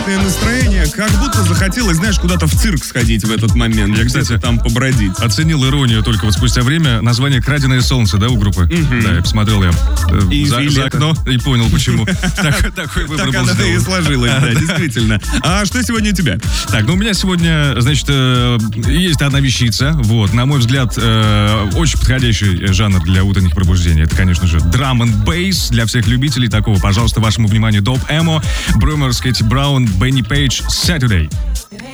приятное настроение, как будто захотелось, знаешь, куда-то в цирк сходить в этот момент. Я, кстати, там побродить. Оценил иронию только вот спустя время. Название «Краденое солнце», да, у группы? Да, я посмотрел за окно и понял, почему такой выбор был Так она и сложилась, да, действительно. А что сегодня у тебя? Так, ну у меня сегодня, значит, есть одна вещица, вот, на мой взгляд, очень подходящий жанр для утренних пробуждений. Это, конечно же, drum and bass для всех любителей такого. Пожалуйста, вашему вниманию Dope Emo, Brumers, Кэти Браун, Бенни Пейдж, Saturday.